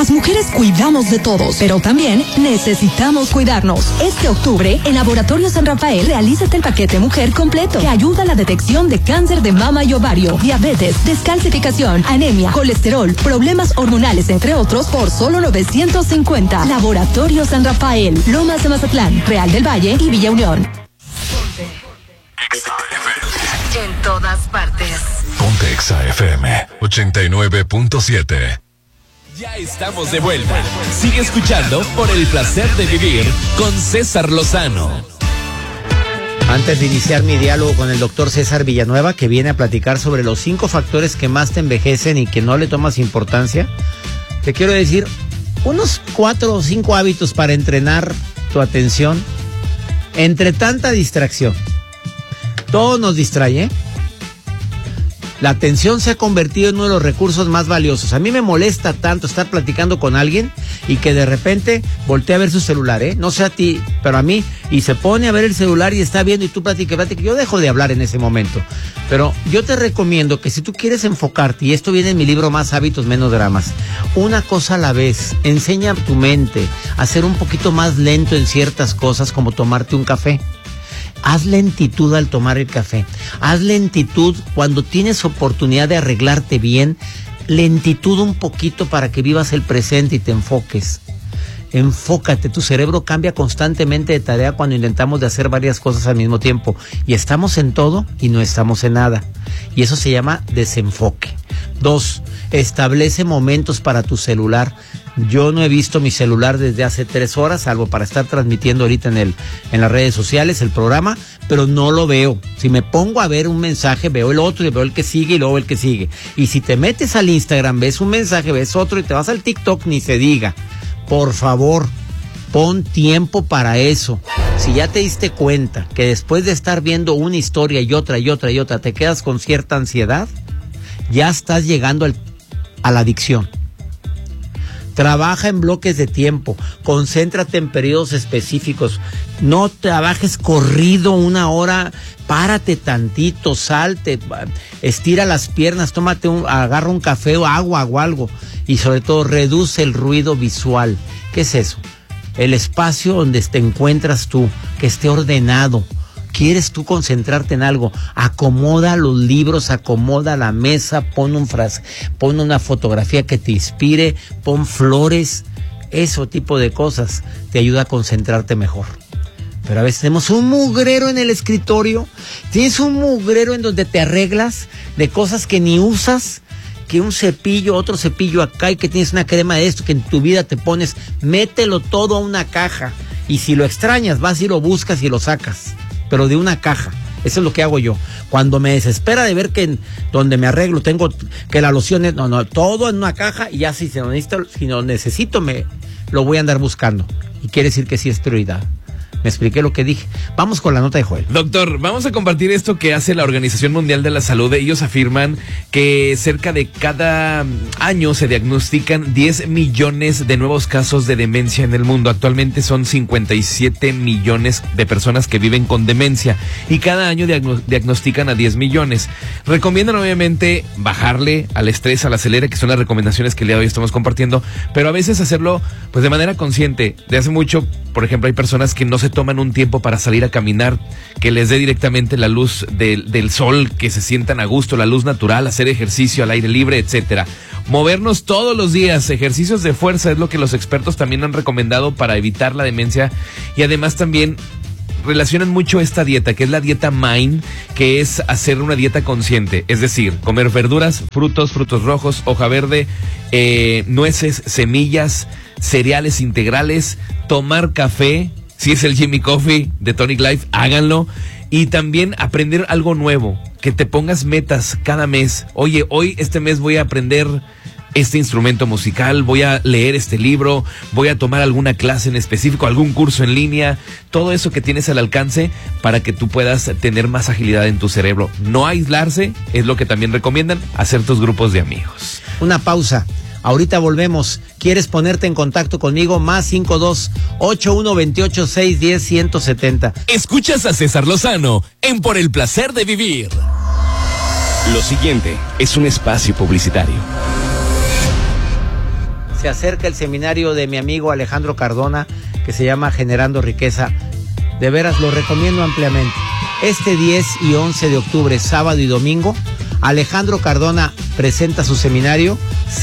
Las mujeres cuidamos de todos, pero también necesitamos cuidarnos. Este octubre, en Laboratorio San Rafael, realízate el paquete mujer completo, que ayuda a la detección de cáncer de mama y ovario, diabetes, descalcificación, anemia, colesterol, problemas hormonales, entre otros, por solo $950. Laboratorio San Rafael, Lomas de Mazatlán, Real del Valle y Villa Unión. En todas partes. Ponte Exa FM 89.7. Ya estamos de vuelta. Sigue escuchando Por el Placer de Vivir con César Lozano. Antes de iniciar mi diálogo con el doctor César Villanueva, que viene a platicar sobre los 5 factores que más te envejecen y que no le tomas importancia, te quiero decir unos 4 o 5 hábitos para entrenar tu atención entre tanta distracción. Todo nos distrae, ¿eh? La atención se ha convertido en uno de los recursos más valiosos. A mí me molesta tanto estar platicando con alguien y que de repente voltee a ver su celular, ¿eh? No sé a ti, pero a mí, y se pone a ver el celular y está viendo y tú platica. Yo dejo de hablar en ese momento. Pero yo te recomiendo que si tú quieres enfocarte, y esto viene en mi libro Más hábitos, menos dramas, una cosa a la vez, enseña a tu mente a ser un poquito más lento en ciertas cosas, como tomarte un café. Haz lentitud al tomar el café. Haz lentitud cuando tienes oportunidad de arreglarte bien. Lentitud un poquito para que vivas el presente y te enfoques. Enfócate, tu cerebro cambia constantemente de tarea cuando intentamos de hacer varias cosas al mismo tiempo. Y estamos en todo y no estamos en nada. Y eso se llama desenfoque. 2, establece momentos para tu celular. Yo no he visto mi celular desde hace 3 horas, salvo para estar transmitiendo ahorita en las redes sociales el programa, pero no lo veo. Si me pongo a ver un mensaje, veo el otro y veo el que sigue y luego el que sigue. Y si te metes al Instagram, ves un mensaje, ves otro y te vas al TikTok, ni se diga. Por favor, pon tiempo para eso. Si ya te diste cuenta que después de estar viendo una historia y otra y otra y otra, te quedas con cierta ansiedad, ya estás llegando a la adicción. Trabaja en bloques de tiempo, concéntrate en periodos específicos, no trabajes corrido 1 hora, párate tantito, salte, estira las piernas, agarra un café o agua o algo, y sobre todo reduce el ruido visual. ¿Qué es eso? El espacio donde te encuentras tú, que esté ordenado. ¿Quieres tú concentrarte en algo? Acomoda los libros, acomoda la mesa, pon una fotografía que te inspire, pon flores, ese tipo de cosas te ayuda a concentrarte mejor. Pero a veces tenemos un mugrero en el escritorio, tienes un mugrero en donde te arreglas de cosas que ni usas, que un cepillo, otro cepillo acá, y que tienes una crema de esto que en tu vida te pones, mételo todo a una caja, y si lo extrañas vas y lo buscas y lo sacas, pero de una caja. Eso es lo que hago yo. Cuando me desespera de ver que donde me arreglo tengo que la loción es, no, todo en una caja, y ya si lo necesito me lo voy a andar buscando. Y quiere decir que sí es prioridad. Me expliqué lo que dije. Vamos con la nota de Joel. Doctor, vamos a compartir esto que hace la Organización Mundial de la Salud. Ellos afirman que cerca de cada año se diagnostican 10 millones de nuevos casos de demencia en el mundo. Actualmente son 57 millones de personas que viven con demencia y cada año diagnostican a 10 millones. Recomiendan obviamente bajarle al estrés, al acelere, que son las recomendaciones que el día de hoy estamos compartiendo, pero a veces hacerlo pues de manera consciente. De hace mucho, por ejemplo, hay personas que no se toman un tiempo para salir a caminar, que les dé directamente la luz del sol, que se sientan a gusto, la luz natural, hacer ejercicio al aire libre, etcétera. Movernos todos los días, ejercicios de fuerza es lo que los expertos también han recomendado para evitar la demencia, y además también relacionan mucho esta dieta, que es la dieta MIND, que es hacer una dieta consciente, es decir, comer verduras, frutos rojos, hoja verde, nueces, semillas, cereales integrales, tomar café. Si es el Jimmy Coffee de Tonic Life, háganlo. Y también aprender algo nuevo, que te pongas metas cada mes. Oye, este mes voy a aprender este instrumento musical, voy a leer este libro, voy a tomar alguna clase en específico, algún curso en línea, todo eso que tienes al alcance para que tú puedas tener más agilidad en tu cerebro. No aislarse, es lo que también recomiendan, hacer tus grupos de amigos. Una pausa. Ahorita volvemos. ¿Quieres ponerte en contacto conmigo? Más 52-8128-610-170. Escuchas a César Lozano en Por el Placer de Vivir. Lo siguiente es un espacio publicitario. Se acerca el seminario de mi amigo Alejandro Cardona, que se llama Generando Riqueza. De veras, lo recomiendo ampliamente. Este 10 y 11 de octubre, sábado y domingo, Alejandro Cardona presenta su seminario,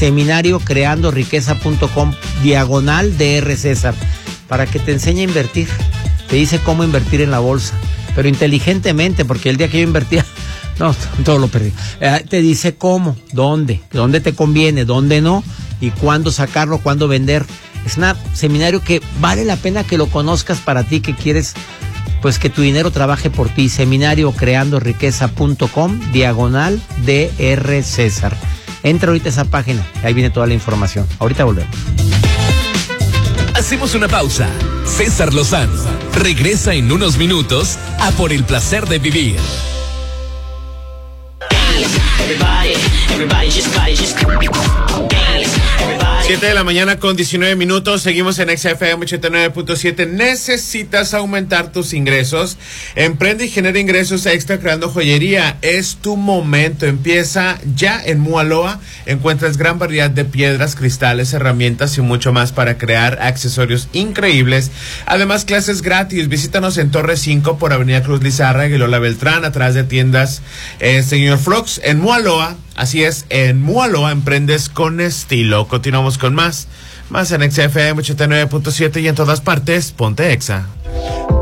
seminariocreandoriqueza.com/DR César, para que te enseñe a invertir. Te dice cómo invertir en la bolsa, pero inteligentemente, porque el día que yo invertía, no, todo lo perdí. Te dice cómo, dónde te conviene, dónde no, y cuándo sacarlo, cuándo vender. Es un seminario que vale la pena que lo conozcas para ti que quieres, pues, que tu dinero trabaje por ti. seminariocreandoriqueza.com/DR César. Entra ahorita a esa página, ahí viene toda la información. Ahorita volvemos. Hacemos una pausa. César Lozano regresa en unos minutos a Por el Placer de Vivir. Everybody just 7 de la mañana con 19 minutos. Seguimos en XFM 89.7. ¿Necesitas aumentar tus ingresos? Emprende y genera ingresos extra creando joyería. Es tu momento. Empieza ya en Mualoa. Encuentras gran variedad de piedras, cristales, herramientas y mucho más para crear accesorios increíbles. Además, clases gratis. Visítanos en Torre 5 por Avenida Cruz Lizárraga y Lola Beltrán, atrás de tiendas Señor Flox en Mualoa. Así es, en Mualoa emprendes con estilo. Continuamos con más en XFM 89.7 y en todas partes, ponte Exa.